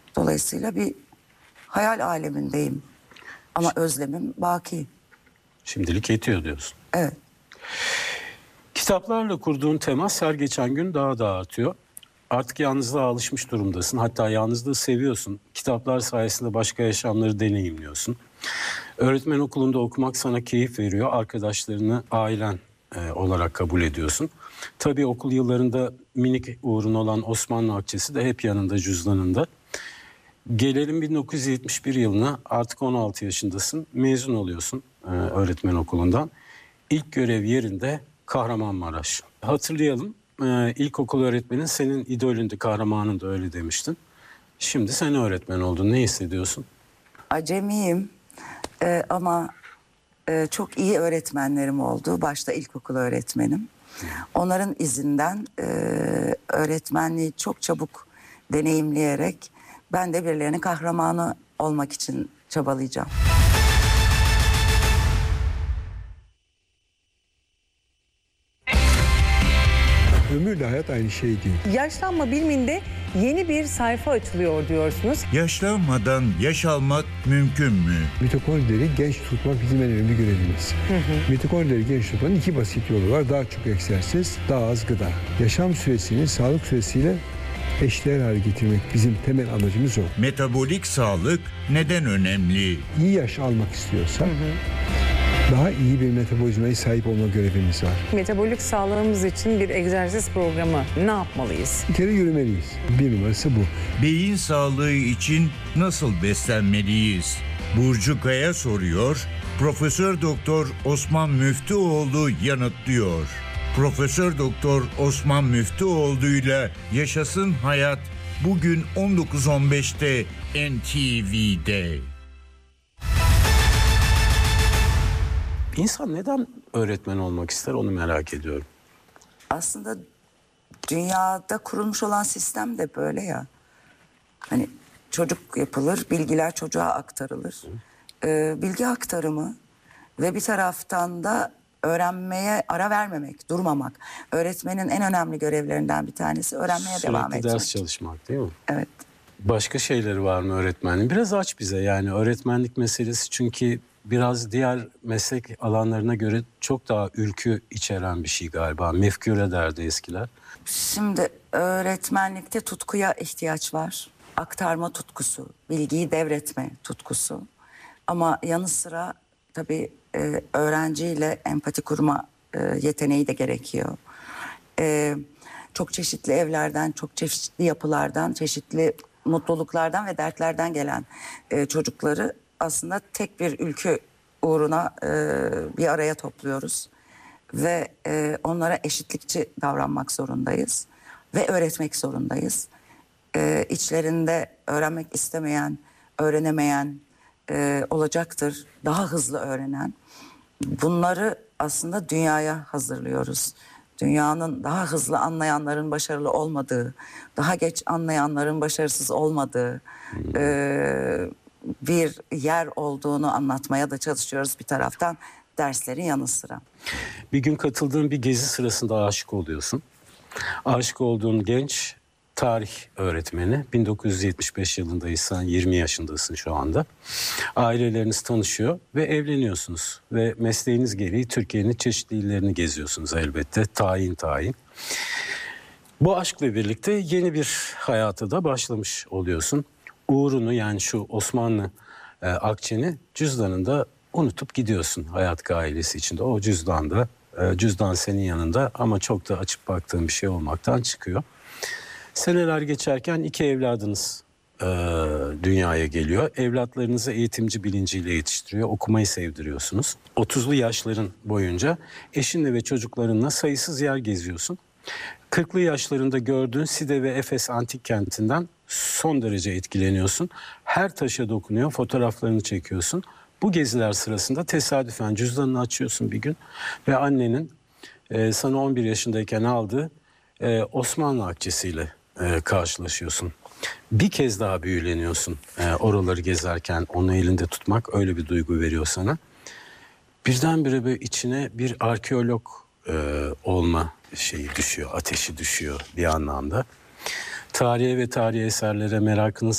Dolayısıyla bir hayal alemindeyim. Ama özlemim baki. Şimdilik yetiyor diyorsun. Evet. Kitaplarla kurduğun temas her geçen gün daha da artıyor. Artık yalnızlığa alışmış durumdasın. Hatta yalnızlığı seviyorsun. Kitaplar sayesinde başka yaşamları deneyimliyorsun. Öğretmen okulunda okumak sana keyif veriyor. Arkadaşlarını ailen olarak kabul ediyorsun. Tabii okul yıllarında minik uğrun olan Osmanlı akçesi de hep yanında, cüzdanında. Gelelim 1971 yılına, artık 16 yaşındasın. Mezun oluyorsun öğretmen okulundan. İlk görev yerinde Kahramanmaraş. Hatırlayalım, ilkokul öğretmenin senin idolündü, kahramanın da öyle demiştin. Şimdi sen öğretmen oldun. Ne hissediyorsun? Acemiyim ama çok iyi öğretmenlerim oldu. Başta ilkokul öğretmenim. Onların izinden öğretmenliği çok çabuk deneyimleyerek ben de birilerinin kahramanı olmak için çabalayacağım. Ömürle hayat aynı şey değil. Yaşlanma biliminde yeni bir sayfa açılıyor diyorsunuz. Yaşlanmadan yaş almak mümkün mü? Mitokondrileri genç tutmak bizim en önemli görevimiz. Mitokondrileri genç tutmanın iki basit yolu var. Daha çok egzersiz, daha az gıda. Yaşam süresini sağlık süresiyle eşdeğer hale getirmek bizim temel amacımız o. Metabolik sağlık neden önemli? İyi yaş almak istiyorsak daha iyi bir metabolizmaya sahip olma görevimiz var. Metabolik sağlığımız için bir egzersiz programı ne yapmalıyız? Bir kere yürümeliyiz. Bir numarası bu. Beyin sağlığı için nasıl beslenmeliyiz? Burcu Kaya soruyor, Profesör Doktor Osman Müftüoğlu yanıtlıyor. Profesör Doktor Osman Müftüoğlu'yla Yaşasın Hayat bugün 19.15'te NTV'de. İnsan neden öğretmen olmak ister, onu merak ediyorum. Aslında dünyada kurulmuş olan sistem de böyle ya. Hani çocuk yapılır, bilgiler çocuğa aktarılır. Bilgi aktarımı ve bir taraftan da öğrenmeye ara vermemek, durmamak. Öğretmenin en önemli görevlerinden bir tanesi öğrenmeye devam etmek. Sürekli ders çalışmak, değil mi? Evet. Başka şeyleri var mı öğretmenin? Biraz aç bize, yani öğretmenlik meselesi çünkü biraz diğer meslek alanlarına göre çok daha ülkü içeren bir şey galiba. Mefkure derdi eskiler. Şimdi öğretmenlikte tutkuya ihtiyaç var. Aktarma tutkusu, bilgiyi devretme tutkusu. Ama yanı sıra tabii öğrenciyle empati kurma yeteneği de gerekiyor. Çok çeşitli evlerden, çok çeşitli yapılardan, çeşitli mutluluklardan ve dertlerden gelen çocukları aslında tek bir ülke uğruna bir araya topluyoruz. Ve onlara eşitlikçi davranmak zorundayız. Ve öğretmek zorundayız. İçlerinde öğrenmek istemeyen, öğrenemeyen olacaktır. Daha hızlı öğrenen. Bunları aslında dünyaya hazırlıyoruz. Dünyanın daha hızlı anlayanların başarılı olmadığı, daha geç anlayanların başarısız olmadığı bir yer olduğunu anlatmaya da çalışıyoruz bir taraftan derslerin yanı sıra. Bir gün katıldığın bir gezi sırasında aşık oluyorsun. Aşık olduğun genç tarih öğretmeni. 1975 yılındayız, sen 20 yaşındasın şu anda. Aileleriniz tanışıyor ve evleniyorsunuz. Ve mesleğiniz gereği Türkiye'nin çeşitli illerini geziyorsunuz elbette. Tayin. Bu aşkla birlikte yeni bir hayata da başlamış oluyorsun. Uğrunu, yani şu Osmanlı akçeni cüzdanında unutup gidiyorsun hayat ailesi içinde. O cüzdan senin yanında ama çok da açıp baktığın bir şey olmaktan çıkıyor. Seneler geçerken iki evladınız dünyaya geliyor. Evlatlarınızı eğitimci bilinciyle yetiştiriyor. Okumayı sevdiriyorsunuz. 30'lu yaşların boyunca eşinle ve çocuklarınla sayısız yer geziyorsun. 40'lı yaşlarında gördüğün Side ve Efes antik kentinden son derece etkileniyorsun. Her taşa dokunuyor, fotoğraflarını çekiyorsun. Bu geziler sırasında tesadüfen cüzdanını açıyorsun bir gün ve annenin sana 11 yaşındayken aldığı Osmanlı akçesiyle karşılaşıyorsun. Bir kez daha büyüleniyorsun oraları gezerken, onu elinde tutmak öyle bir duygu veriyor sana. Birdenbire böyle içine bir arkeolog olma şeyi düşüyor, ateşi düşüyor bir anlamda. Tarihe ve tarihi eserlere merakının